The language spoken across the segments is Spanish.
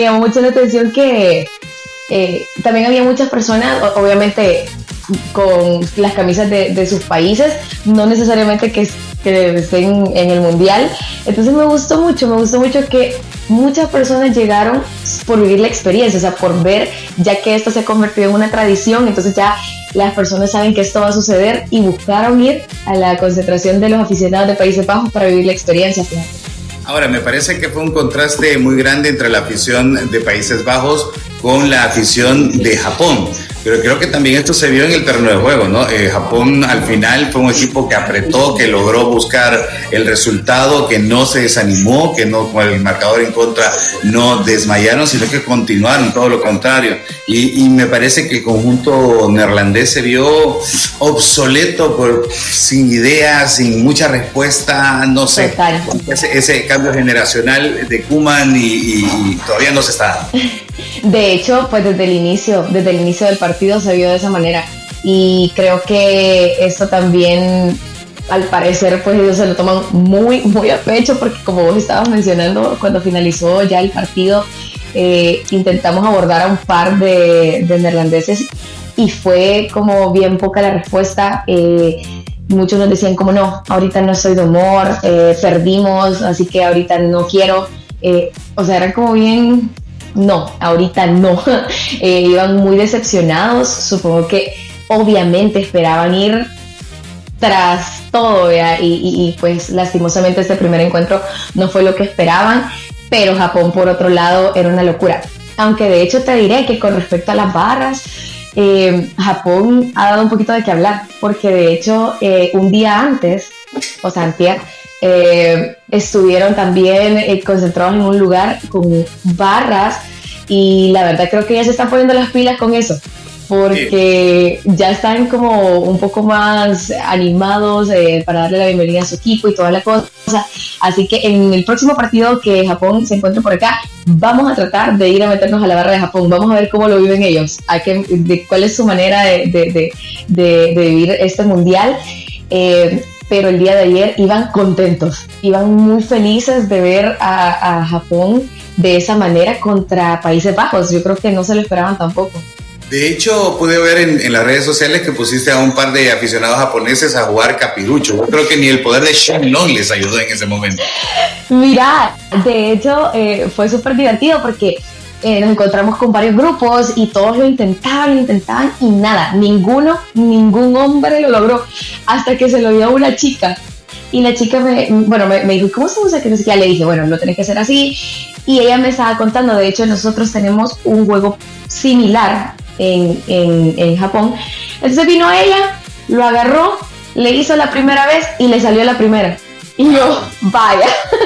llamó mucho la atención que también había muchas personas, obviamente con las camisas de sus países, no necesariamente que estén en el mundial. Entonces me gustó mucho que muchas personas llegaron por vivir la experiencia, o sea, por ver, ya que esto se ha convertido en una tradición, entonces ya las personas saben que esto va a suceder y buscaron ir a la concentración de los aficionados de Países Bajos para vivir la experiencia. Ahora, me parece que fue un contraste muy grande entre la afición de Países Bajos con la afición de Japón. Pero creo que también esto se vio en el terreno de juego, ¿no? Japón al final fue un equipo que apretó, que logró buscar el resultado, que no se desanimó, que no con el marcador en contra no desmayaron, sino que continuaron, todo lo contrario. Y me parece que el conjunto neerlandés se vio obsoleto, sin ideas, sin mucha respuesta, no sé. Ese cambio generacional de Koeman y todavía no se está dando. De hecho, pues desde el inicio del partido se vio de esa manera, y creo que esto también, al parecer, pues ellos se lo toman muy, muy a pecho, porque como vos estabas mencionando, cuando finalizó ya el partido, intentamos abordar a un par de neerlandeses y fue como bien poca la respuesta. Muchos nos decían como no, ahorita no estoy de humor, perdimos, así que ahorita no quiero, o sea, era como bien... No, ahorita no. Iban muy decepcionados. Supongo que obviamente esperaban ir tras todo, ¿vea? Y pues lastimosamente este primer encuentro no fue lo que esperaban, pero Japón por otro lado era una locura. Aunque de hecho te diré que con respecto a las barras, Japón ha dado un poquito de qué hablar, porque de hecho un día antes, o sea, antier, estuvieron también concentrados en un lugar con barras, y la verdad creo que ya se están poniendo las pilas con eso, porque ya están como un poco más animados para darle la bienvenida a su equipo y toda la cosa. Así que en el próximo partido que Japón se encuentre por acá, vamos a tratar de ir a meternos a la barra de Japón. Vamos a ver cómo lo viven ellos, cuál es su manera de vivir este mundial. Pero el día de ayer iban contentos, iban muy felices de ver a Japón de esa manera contra Países Bajos. Yo creo que no se lo esperaban tampoco. De hecho, pude ver en las redes sociales que pusiste a un par de aficionados japoneses a jugar capirucho. Yo creo que ni el poder de Shenlong les ayudó en ese momento. Mira, de hecho fue súper divertido porque nos encontramos con varios grupos y todos lo intentaban y nada, ningún hombre lo logró, hasta que se lo dio a una chica. Y la chica me dijo, ¿cómo se usa? Que no sé qué. Le dije, bueno, lo tenés que hacer así. Y ella me estaba contando, de hecho nosotros tenemos un juego similar en Japón. Entonces vino ella, lo agarró, le hizo la primera vez y le salió la primera. Y yo, vaya.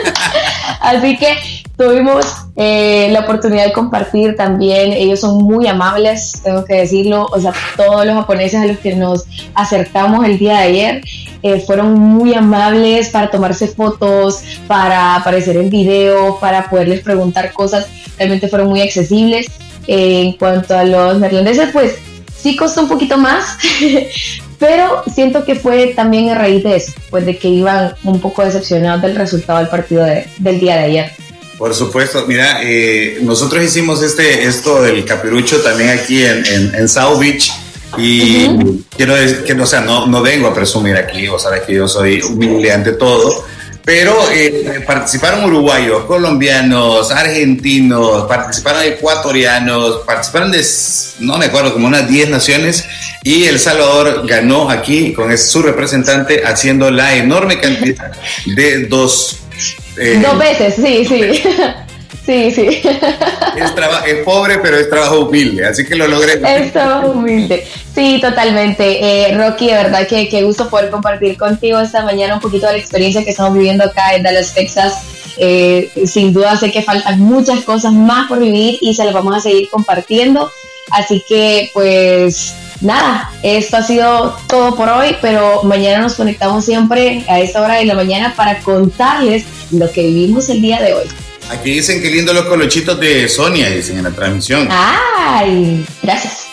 Así que tuvimos la oportunidad de compartir también. Ellos son muy amables, tengo que decirlo. O sea, todos los japoneses a los que nos acercamos el día de ayer fueron muy amables para tomarse fotos, para aparecer en video, para poderles preguntar cosas. Realmente fueron muy accesibles. En cuanto a los neerlandeses, pues sí costó un poquito más, pero siento que fue también a raíz de eso, pues de que iban un poco decepcionados del resultado del partido del día de ayer. Por supuesto, mira, nosotros hicimos esto del capirucho también aquí en South Beach, y quiero decir que no vengo a presumir aquí, vos sabes que yo soy humilde ante todo, pero participaron uruguayos, colombianos, argentinos, participaron ecuatorianos, participaron no me acuerdo, como unas 10 naciones, y El Salvador ganó aquí con su representante haciendo la enorme cantidad de dos veces, sí. Sí. Es pobre, pero es trabajo humilde, así que lo logré. Es trabajo humilde, sí, totalmente. Rocky, de verdad que qué gusto poder compartir contigo esta mañana un poquito de la experiencia que estamos viviendo acá en Dallas, Texas. Sin duda sé que faltan muchas cosas más por vivir y se las vamos a seguir compartiendo. Así que, pues, nada, esto ha sido todo por hoy, pero mañana nos conectamos siempre a esta hora de la mañana para contarles lo que vivimos el día de hoy. Aquí dicen que lindo los colochitos de Sonia, dicen en la transmisión. ¡Ay! Gracias.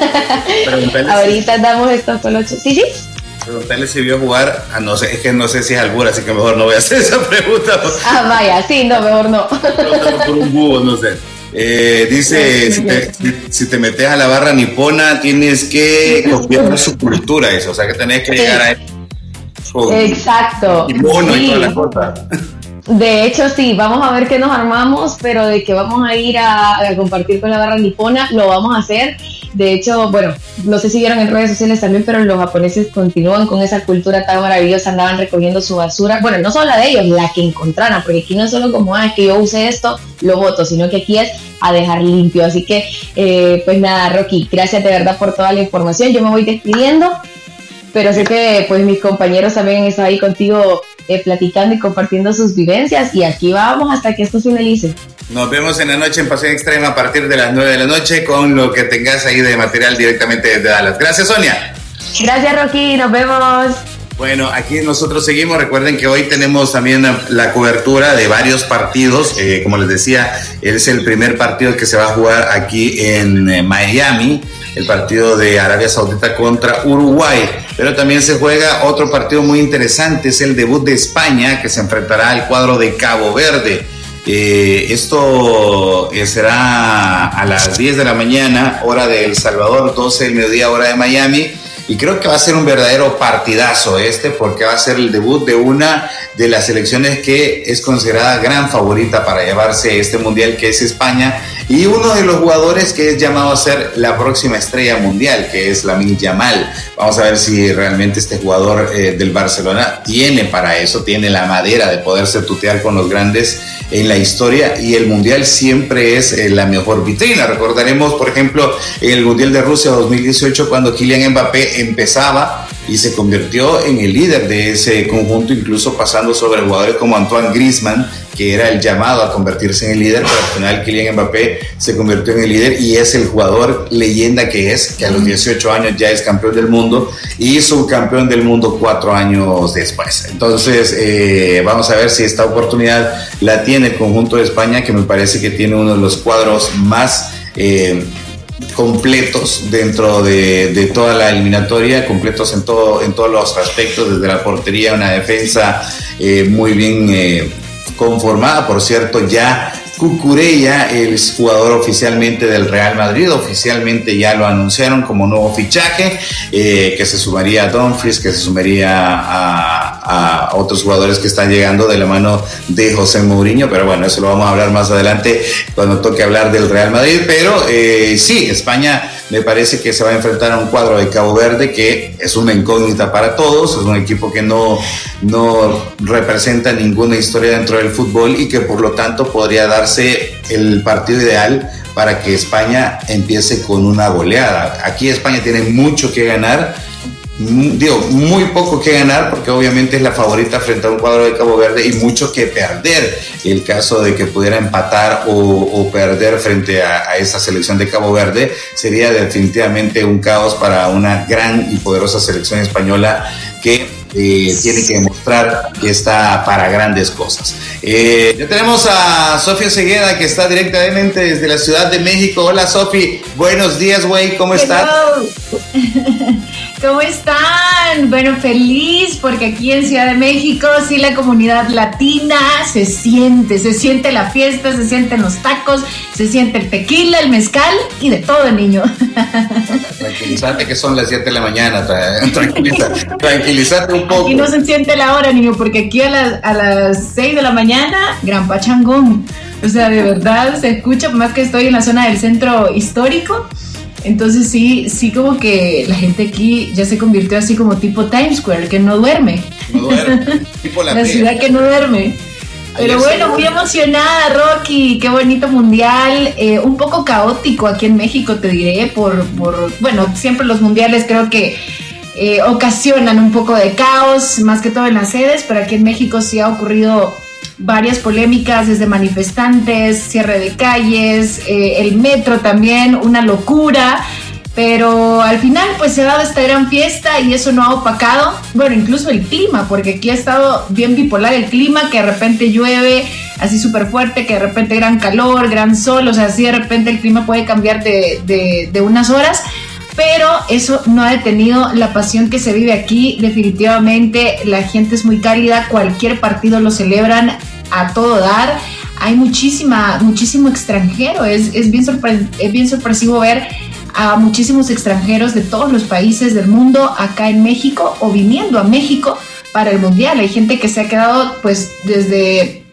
Ahorita damos estos colochos. ¿Sí? Preguntarle si vio jugar, no sé, es que no sé si es albur, así que mejor no voy a hacer esa pregunta. Vaya, sí, no, mejor no. Preguntando por un búho, no sé. Dice, si te metes a la barra nipona, tienes que copiar su cultura, eso, o sea que tenés que llegar a eso. Exacto. Y mono y toda la cosa. De hecho, sí, vamos a ver qué nos armamos, pero de que vamos a ir a compartir con la barra nipona, lo vamos a hacer. De hecho, bueno, no sé si vieron en redes sociales también, pero los japoneses continúan con esa cultura tan maravillosa, andaban recogiendo su basura. Bueno, no solo la de ellos, la que encontraran, porque aquí no es solo como, es que yo use esto, lo boto, sino que aquí es a dejar limpio. Así que, pues nada, Rocky, gracias de verdad por toda la información. Yo me voy despidiendo, pero sé que pues mis compañeros también están ahí contigo platicando y compartiendo sus vivencias, y aquí vamos hasta que esto finalice. Nos vemos en la noche en Pasión Extrema a partir de las 9 de la noche con lo que tengas ahí de material directamente desde Dallas. Gracias, Sonia. Gracias, Rocky, nos vemos. Bueno, aquí nosotros seguimos. Recuerden que hoy tenemos también la cobertura de varios partidos. Como les decía, es el primer partido que se va a jugar aquí en Miami, el partido de Arabia Saudita contra Uruguay. Pero también se juega otro partido muy interesante, es el debut de España, que se enfrentará al cuadro de Cabo Verde. Esto será a las 10 de la mañana, hora de El Salvador, 12 del mediodía, hora de Miami. Y creo que va a ser un verdadero partidazo porque va a ser el debut de una de las selecciones que es considerada gran favorita para llevarse este mundial, que es España, y uno de los jugadores que es llamado a ser la próxima estrella mundial, que es Lamine Yamal. Vamos a ver si realmente este jugador del Barcelona tiene para eso, tiene la madera de poderse tutear con los grandes en la historia, y el mundial siempre es la mejor vitrina. Recordaremos, por ejemplo, el mundial de Rusia 2018, cuando Kylian Mbappé empezaba y se convirtió en el líder de ese conjunto, incluso pasando sobre jugadores como Antoine Griezmann, que era el llamado a convertirse en el líder, pero al final Kylian Mbappé se convirtió en el líder y es el jugador leyenda que a los 18 años ya es campeón del mundo y subcampeón del mundo 4 años después. Entonces vamos a ver si esta oportunidad la tiene el conjunto de España, que me parece que tiene uno de los cuadros más completos dentro de toda la eliminatoria, completos en todos los aspectos, desde la portería, una defensa muy bien conformada. Por cierto, ya Cucurella, el jugador oficialmente del Real Madrid, oficialmente ya lo anunciaron como nuevo fichaje, que se sumaría a Dumfries, que se sumaría a otros jugadores que están llegando de la mano de José Mourinho, pero bueno, eso lo vamos a hablar más adelante cuando toque hablar del Real Madrid. Pero sí, España me parece que se va a enfrentar a un cuadro de Cabo Verde que es una incógnita para todos, es un equipo que no representa ninguna historia dentro del fútbol y que por lo tanto podría darse el partido ideal para que España empiece con una goleada. Aquí España tiene mucho que ganar, muy poco que ganar, porque obviamente es la favorita frente a un cuadro de Cabo Verde, y mucho que perder. El caso de que pudiera empatar o perder frente a esa selección de Cabo Verde sería definitivamente un caos para una gran y poderosa selección española que tiene que demostrar que está para grandes cosas. Ya tenemos a Sofía Segueda, que está directamente desde la Ciudad de México. Hola, Sofi, buenos días, güey, ¿cómo estás? ¿Cómo están? Bueno, feliz porque aquí en Ciudad de México sí la comunidad latina se siente la fiesta, se sienten los tacos, se siente el tequila, el mezcal y de todo, niño. Tranquilízate que son las 7 de la mañana, tranquilízate un poco. Aquí no se siente la hora, niño, porque aquí a las 6 de la mañana, gran pachangón. O sea, de verdad se escucha, más que estoy en la zona del centro histórico. Entonces sí, como que la gente aquí ya se convirtió así como tipo Times Square, que no duerme. Tipo la ciudad que no duerme. Pero bueno, muy emocionada, Rocky, qué bonito mundial, un poco caótico aquí en México, te diré, bueno, siempre los mundiales creo que ocasionan un poco de caos, más que todo en las sedes, pero aquí en México sí ha ocurrido varias polémicas, desde manifestantes, cierre de calles, el metro también, una locura, pero al final pues se ha dado esta gran fiesta y eso no ha opacado, bueno, incluso el clima, porque aquí ha estado bien bipolar el clima, que de repente llueve así súper fuerte, que de repente gran calor, gran sol, o sea, así de repente el clima puede cambiar de unas horas, pero eso no ha detenido la pasión que se vive aquí. Definitivamente la gente es muy cálida, cualquier partido lo celebran a todo dar. hay muchísimo extranjero. Es bien sorpresivo ver a muchísimos extranjeros de todos los países del mundo acá en México o viniendo a México para el Mundial. Hay gente que se ha quedado pues desde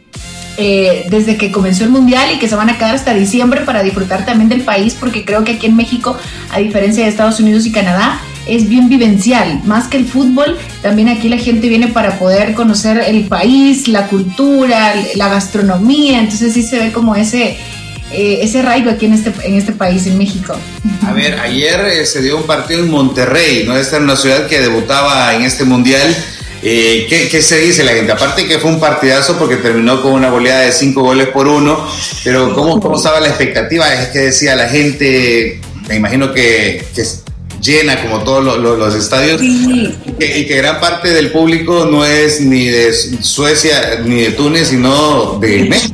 que comenzó el Mundial y que se van a quedar hasta diciembre para disfrutar también del país, porque creo que aquí en México, a diferencia de Estados Unidos y Canadá, es bien vivencial, más que el fútbol. También aquí la gente viene para poder conocer el país, la cultura, la gastronomía. Entonces sí se ve como ese arraigo aquí en este país, en México. A ver, ayer se dio un partido en Monterrey, ¿no? Esta era una ciudad que debutaba en este mundial. ¿Qué se dice la gente? Aparte que fue un partidazo porque terminó con una goleada de 5-1, pero ¿cómo estaba la expectativa? Es que decía la gente, me imagino que llena como todos los estadios, sí. y que gran parte del público no es ni de Suecia ni de Túnez, sino de México.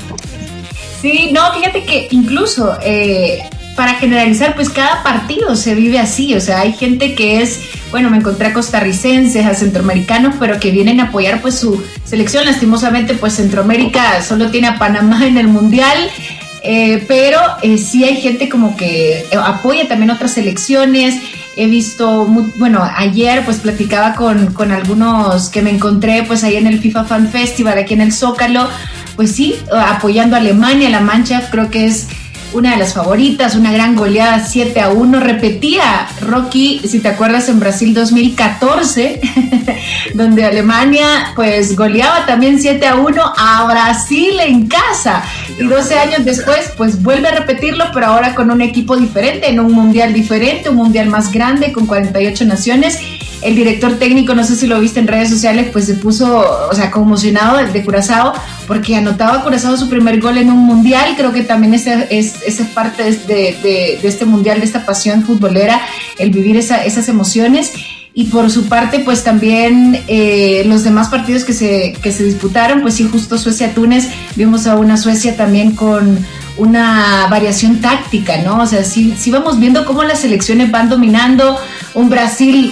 Sí, no, fíjate que incluso para generalizar, pues cada partido se vive así. O sea, hay gente que es, bueno, me encontré a costarricenses, a centroamericanos, pero que vienen a apoyar pues su selección. Lastimosamente, pues Centroamérica solo tiene a Panamá en el Mundial, pero sí hay gente como que apoya también otras selecciones. He visto, ayer pues platicaba con algunos que me encontré pues ahí en el FIFA Fan Festival, aquí en el Zócalo, pues sí, apoyando a Alemania. La Mannschaft creo que es una de las favoritas, una gran goleada 7-1, repetía Rocky, si te acuerdas, en Brasil 2014, donde Alemania pues goleaba también 7-1 a Brasil en casa, y 12 años después pues vuelve a repetirlo, pero ahora con un equipo diferente, en un mundial diferente, un mundial más grande con 48 naciones. El director técnico, no sé si lo viste en redes sociales, pues se puso, o sea, conmocionado de Curazao, porque anotaba Curazao su primer gol en un mundial. Creo que también esa es parte de este mundial, de esta pasión futbolera, el vivir esas emociones. Y por su parte, pues también los demás partidos que se disputaron, pues sí, justo Suecia-Túnez, vimos a una Suecia también con una variación táctica, ¿no? O sea, sí vamos viendo cómo las selecciones van dominando, un Brasil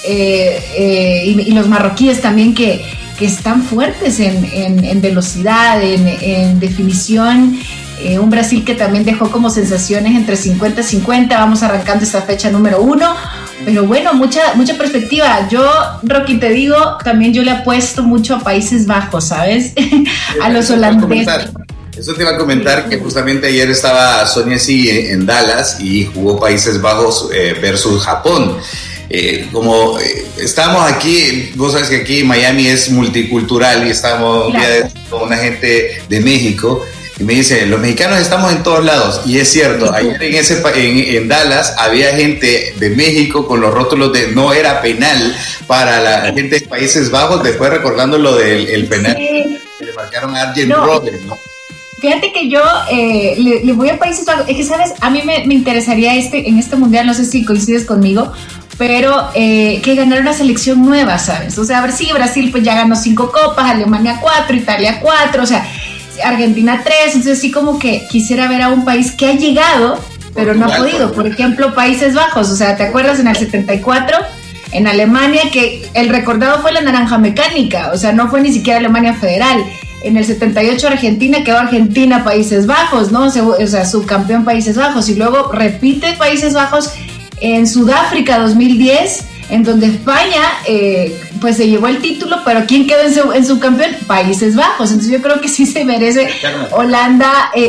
y los marroquíes también que están fuertes en velocidad, en definición. Un Brasil que también dejó como sensaciones entre 50-50. Vamos arrancando esta fecha número 1, pero bueno, mucha perspectiva. Yo, Rocky, te digo, también yo le apuesto mucho a Países Bajos, ¿sabes? A los holandeses. Eso te iba a comentar, que justamente ayer estaba Sonia sí en Dallas y jugó Países Bajos versus Japón. Como estamos aquí, vos sabes que aquí Miami es multicultural y estamos con una gente de México, y me dice, los mexicanos estamos en todos lados, y es cierto. Ayer en Dallas había gente de México con los rótulos de no era penal para la gente de Países Bajos, después recordando lo del penal que le marcaron a Arjen Robben, ¿no? Fíjate que yo le voy a Países Bajos. Es que, ¿sabes? A mí me interesaría en este mundial, no sé si coincides conmigo, pero que ganara una selección nueva, ¿sabes? O sea, a ver si Brasil pues ya ganó 5 copas, Alemania 4, Italia 4, o sea, Argentina 3, entonces sí como que quisiera ver a un país que ha llegado, pero no ha podido. Por ejemplo, Países Bajos, o sea, ¿te acuerdas en el 74? En Alemania, que el recordado fue la naranja mecánica, o sea, no fue ni siquiera Alemania Federal. En el 78 Argentina, quedó Argentina, Países Bajos, ¿no? O sea, subcampeón Países Bajos, y luego repite Países Bajos en Sudáfrica 2010, en donde España pues se llevó el título, pero ¿quién quedó en subcampeón? Países Bajos. Entonces yo creo que sí se merece Holanda.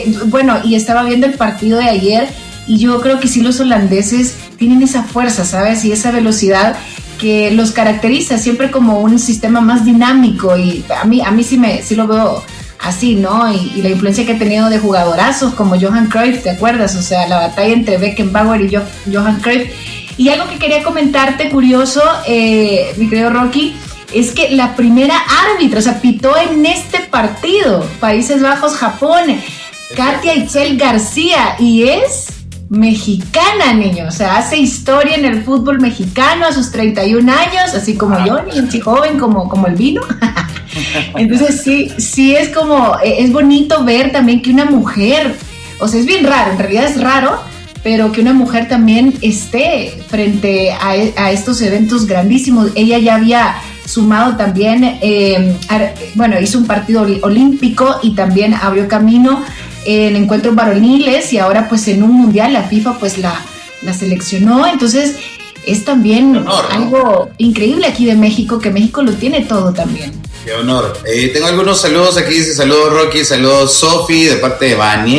Y estaba viendo el partido de ayer, y yo creo que sí los holandeses tienen esa fuerza, ¿sabes? Y esa velocidad que los caracteriza siempre como un sistema más dinámico, y a mí sí lo veo así, ¿no? Y la influencia que ha tenido de jugadorazos como Johan Cruyff, ¿te acuerdas? O sea, la batalla entre Beckenbauer y Johan Cruyff. Y algo que quería comentarte curioso, mi querido Rocky, es que la primera árbitra, o sea, pitó en este partido, Países Bajos-Japón, Katia Itzel García, y es mexicana, niño. O sea, hace historia en el fútbol mexicano a sus 31 años, así como yo, ni joven como el vino. Entonces sí es como, es bonito ver también que una mujer, o sea, es bien raro, en realidad es raro, pero que una mujer también esté frente a estos eventos grandísimos. Ella ya había sumado también, hizo un partido olímpico y también abrió camino en encuentros varoniles, y ahora pues en un mundial la FIFA pues la seleccionó. Entonces es también algo increíble aquí de México, que México lo tiene todo también. Qué honor. Tengo algunos saludos aquí. Dice saludos Rocky, saludos Sofi de parte de Bani.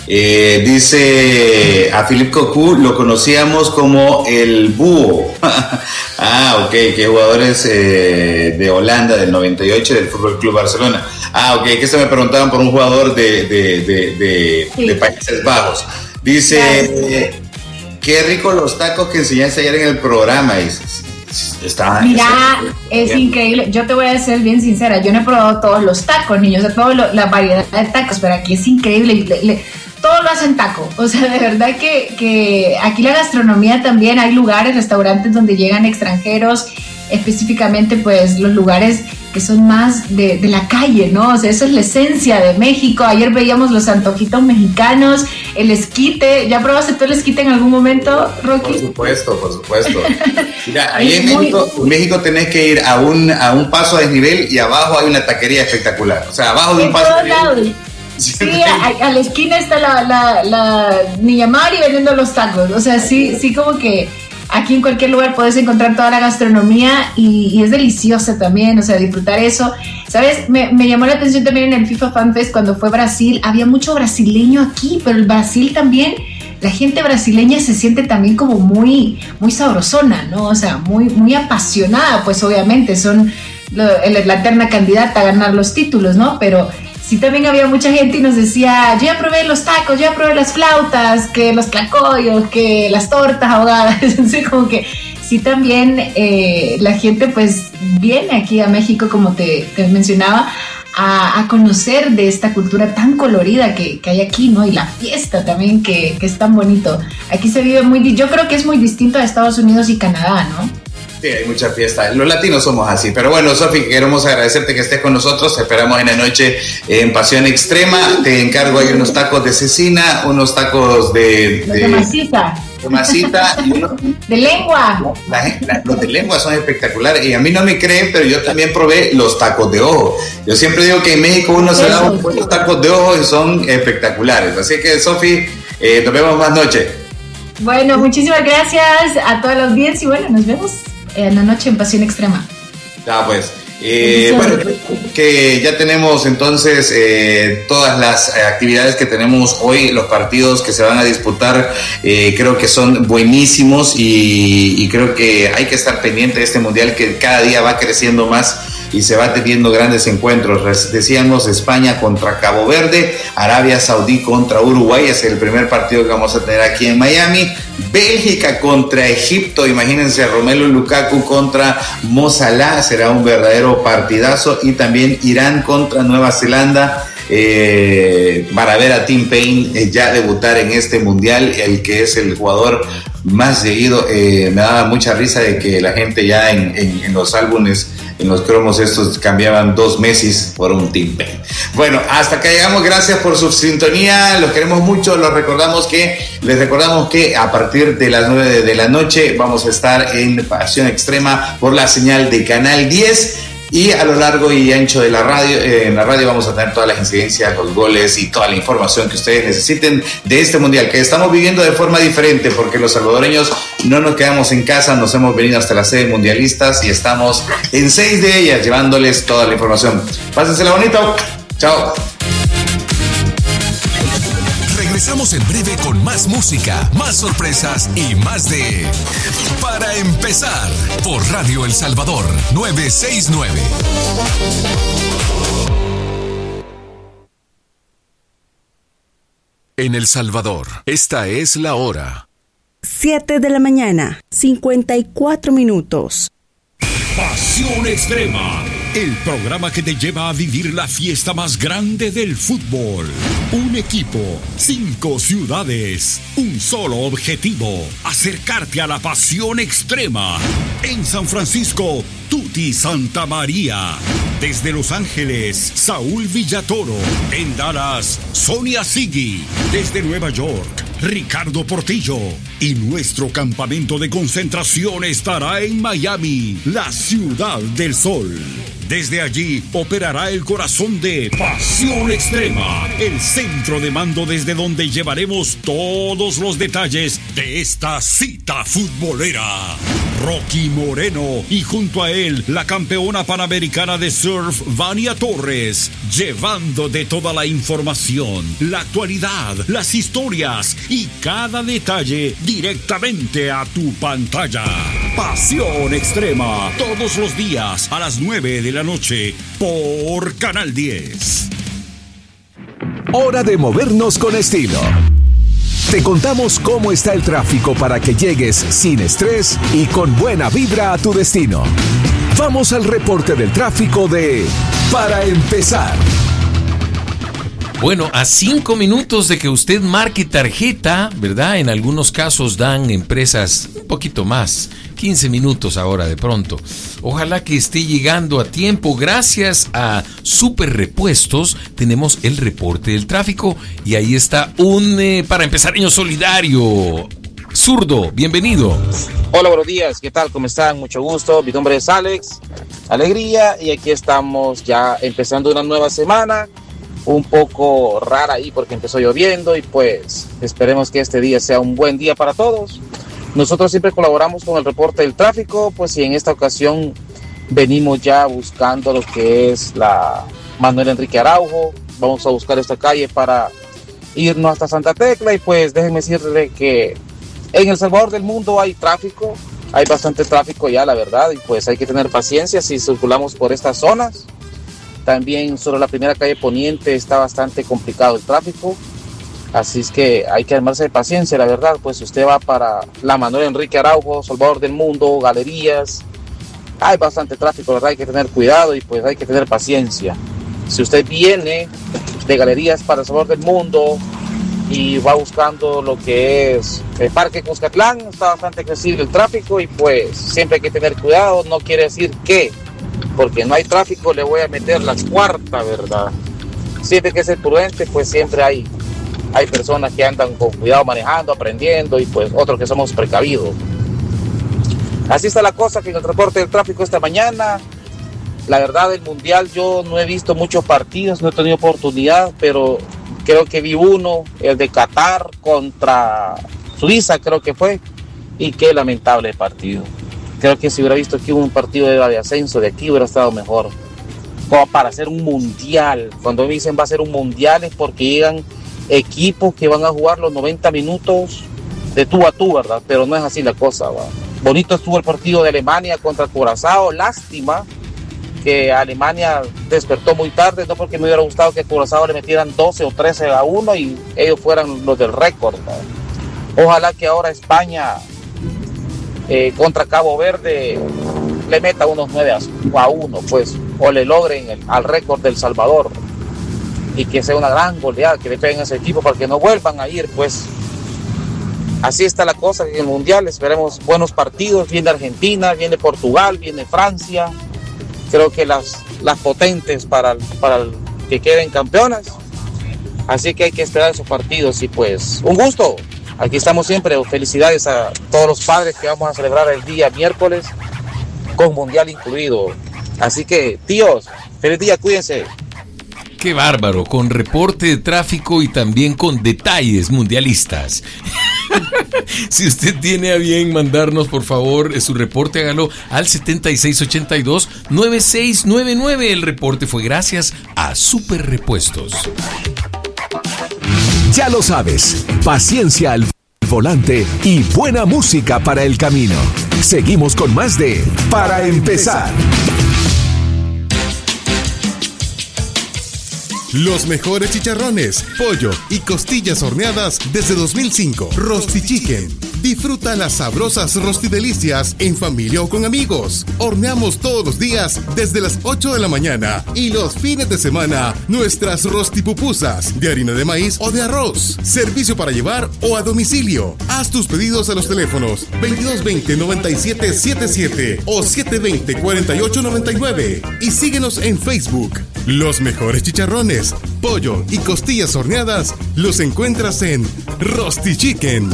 Dice a Philippe Cocu, lo conocíamos como el búho. Ok, que jugadores de Holanda del 98 del Fútbol Club Barcelona. Ok, que se me preguntaban por un jugador de Países Bajos. Dice, qué rico los tacos que enseñaste ayer en el programa. Mira, es increíble. Yo te voy a ser bien sincera, yo no he probado todos los tacos, niños, de toda la variedad de tacos, pero aquí es increíble. Todo lo hacen taco, o sea, de verdad que aquí la gastronomía también, hay lugares, restaurantes donde llegan extranjeros, específicamente pues los lugares que son más de la calle, ¿no? O sea, eso es la esencia de México. Ayer veíamos los antojitos mexicanos, el esquite. ¿Ya probaste tú el esquite en algún momento, Rocky? Por supuesto. Mira, ahí en México tenés que ir a un paso a desnivel, y abajo hay una taquería espectacular. O sea, abajo de un paso a desnivel. Sí, a la esquina está la Niña Mari vendiendo los tacos. O sea, sí como que aquí en cualquier lugar puedes encontrar toda la gastronomía, y es deliciosa también, o sea, disfrutar eso. ¿Sabes? Me llamó la atención también en el FIFA Fan Fest cuando fue Brasil. Había mucho brasileño aquí, pero el Brasil también, la gente brasileña se siente también como muy, muy sabrosona, ¿no? O sea, muy, muy apasionada, pues obviamente son la eterna candidata a ganar los títulos, ¿no? Pero sí también había mucha gente y nos decía, yo ya probé los tacos, yo ya probé las flautas, que los tlacoyos, que las tortas ahogadas. Entonces como que sí también la gente pues viene aquí a México, como te mencionaba, a conocer de esta cultura tan colorida que hay aquí, ¿no? Y la fiesta también que es tan bonito. Aquí se vive yo creo que es muy distinto a Estados Unidos y Canadá, ¿no? Sí, hay mucha fiesta. Los latinos somos así. Pero bueno, Sofi, queremos agradecerte que estés con nosotros. Te esperamos en la noche en Pasión Extrema. Te encargo ahí unos tacos de cecina, unos tacos de masita. De masita. De lengua. Los de lengua son espectaculares. Y a mí no me creen, pero yo también probé los tacos de ojo. Yo siempre digo que en México uno se da unos tacos de ojo y son espectaculares. Así que, Sofi, nos vemos más noche. Bueno, muchísimas gracias a toda la audiencia y bueno, nos vemos en la noche en Pasión Extrema. Pues, bueno, que ya tenemos entonces todas las actividades que tenemos hoy, los partidos que se van a disputar, creo que son buenísimos y creo que hay que estar pendiente de este mundial que cada día va creciendo más y se va teniendo grandes encuentros. Decíamos España contra Cabo Verde, Arabia Saudí contra Uruguay, es el primer partido que vamos a tener aquí en Miami. Bélgica contra Egipto, imagínense, Romelu Lukaku contra Mo Salah, será un verdadero partidazo. Y también Irán contra Nueva Zelanda, para ver a Tim Payne ya debutar en este mundial, el que es el jugador más seguido. Me daba mucha risa de que la gente ya en los álbumes, en los cromos estos, cambiaban 2 Messis por un Tim Payne. Bueno, hasta acá llegamos, gracias por su sintonía, los queremos mucho, les recordamos que a partir de las 9 de la noche vamos a estar en Pasión Extrema por la señal de Canal 10. Y a lo largo y ancho de la radio, en la radio vamos a tener todas las incidencias, los goles y toda la información que ustedes necesiten de este mundial, que estamos viviendo de forma diferente, porque los salvadoreños no nos quedamos en casa, nos hemos venido hasta las sedes mundialistas y estamos en 6 de ellas llevándoles toda la información. Pásensela bonito, chao. Regresamos en breve con más música, más sorpresas y más de Para Empezar por Radio El Salvador 969. En El Salvador, esta es la hora. 7 de la mañana, 54 minutos. Pasión Extrema, el programa que te lleva a vivir la fiesta más grande del fútbol. Un equipo, 5 ciudades, un solo objetivo: acercarte a la pasión extrema. En San Francisco, Tuti Santa María. Desde Los Ángeles, Saúl Villatoro. En Dallas, Sonia Sigui. Desde Nueva York, Ricardo Portillo. Y nuestro campamento de concentración estará en Miami, la ciudad del sol. Desde allí operará el corazón de Pasión Extrema, el centro de mando desde donde llevaremos todos los detalles de esta cita futbolera. Rocky Moreno y junto a él la campeona panamericana de surf Vania Torres, llevándote toda la información, la actualidad, las historias y cada detalle directamente a tu pantalla. Pasión Extrema, todos los días a las 9 de la noche por Canal 10. Hora de movernos con estilo. Te contamos cómo está el tráfico para que llegues sin estrés y con buena vibra a tu destino. Vamos al reporte del tráfico de Para Empezar. Bueno, a 5 minutos de que usted marque tarjeta, ¿verdad? En algunos casos dan empresas un poquito más, 15 minutos ahora de pronto. Ojalá que esté llegando a tiempo. Gracias a Super Repuestos tenemos el reporte del tráfico y ahí está un para empezareño solidario. Zurdo, bienvenido. Hola, buenos días, ¿qué tal? ¿Cómo están? Mucho gusto, mi nombre es Alex, alegría, y aquí estamos ya empezando una nueva semana, un poco rara ahí porque empezó lloviendo y pues esperemos que este día sea un buen día para todos. Nosotros siempre colaboramos con el reporte del tráfico, pues y en esta ocasión venimos ya buscando lo que es la Manuel Enrique Araujo. Vamos a buscar esta calle para irnos hasta Santa Tecla y pues déjenme decirle que en El Salvador del Mundo hay tráfico, hay bastante tráfico ya, la verdad, y pues hay que tener paciencia si circulamos por estas zonas. También sobre la primera calle Poniente está bastante complicado el tráfico, así es que hay que armarse de paciencia, la verdad, pues si usted va para la Manuel Enrique Araujo, Salvador del Mundo, Galerías, hay bastante tráfico, la verdad, hay que tener cuidado y pues hay que tener paciencia. Si usted viene de Galerías para el Salvador del Mundo y va buscando lo que es el Parque Cuscatlán, está bastante accesible el tráfico y pues siempre hay que tener cuidado, no quiere decir que porque no hay tráfico le voy a meter la cuarta, ¿verdad? Siempre hay que ser prudente, pues siempre hay personas que andan con cuidado manejando, aprendiendo y pues otros que somos precavidos. Así está la cosa que en el reporte del tráfico esta mañana. La verdad, el Mundial yo no he visto muchos partidos, no he tenido oportunidad, pero creo que vi uno, el de Qatar contra Suiza creo que fue, y qué lamentable partido. Creo que si hubiera visto aquí un partido de ascenso de aquí hubiera estado mejor. Como para hacer un mundial. Cuando me dicen va a ser un mundial es porque llegan equipos que van a jugar los 90 minutos de tú a tú, ¿verdad? Pero no es así la cosa, ¿verdad? Bonito estuvo el partido de Alemania contra Curazao. Lástima que Alemania despertó muy tarde, no porque me hubiera gustado que Curazao le metieran 12 o 13-1 y ellos fueran los del récord, ¿verdad? Ojalá que ahora España contra Cabo Verde le meta unos 9-1, pues, o le logren al récord del Salvador y que sea una gran goleada, que le peguen a ese equipo para que no vuelvan a ir, pues. Así está la cosa en el Mundial, esperemos buenos partidos, viene Argentina, viene Portugal, viene Francia, creo que las potentes para el que queden campeonas, así que hay que esperar esos partidos y pues, un gusto. Aquí estamos siempre, felicidades a todos los padres que vamos a celebrar el día miércoles, con Mundial incluido. Así que, tíos, feliz día, cuídense. Qué bárbaro, con reporte de tráfico y también con detalles mundialistas. Si usted tiene a bien mandarnos, por favor, su reporte, hágalo al 7682-9699. El reporte fue gracias a Super Repuestos. Ya lo sabes, paciencia al volante y buena música para el camino. Seguimos con más de Para Empezar. Los mejores chicharrones, pollo y costillas horneadas desde 2005. Rosti Chicken. Disfruta las sabrosas rostidelicias en familia o con amigos. Horneamos todos los días desde las 8 de la mañana y los fines de semana nuestras rostipupusas de harina de maíz o de arroz. Servicio para llevar o a domicilio. Haz tus pedidos a los teléfonos 2220-9777 o 720-4899 y síguenos en Facebook. Los mejores chicharrones, pollo y costillas horneadas los encuentras en Rosti Chicken.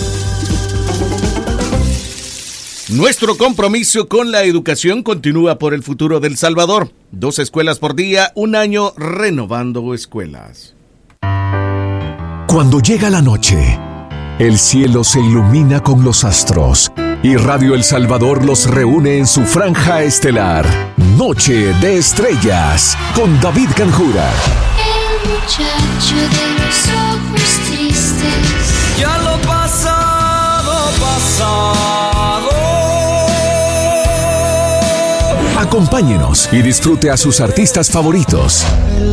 Nuestro compromiso con la educación continúa por el futuro del Salvador. 2 escuelas por día, 1 año renovando escuelas. Cuando llega la noche, el cielo se ilumina con los astros y Radio El Salvador los reúne en su franja estelar. Noche de Estrellas con David Canjura. El muchacho de los ojos tristes. Ya lo pasado, pasado. Acompáñenos y disfrute a sus artistas favoritos.